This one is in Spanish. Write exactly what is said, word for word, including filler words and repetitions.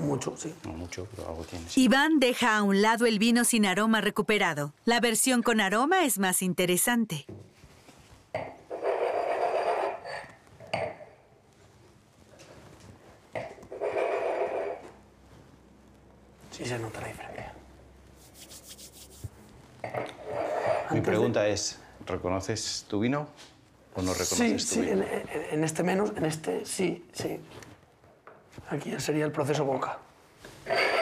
mucho, sí. No mucho, pero algo tienes. Iván deja a un lado el vino sin aroma recuperado. La versión con aroma es más interesante. Sí se nota la diferencia. Mi Antes pregunta de... es, ¿reconoces tu vino o no reconoces Sí, tu sí, vino? en, en, en este menos, en este sí, sí. Aquí ya sería el proceso boca.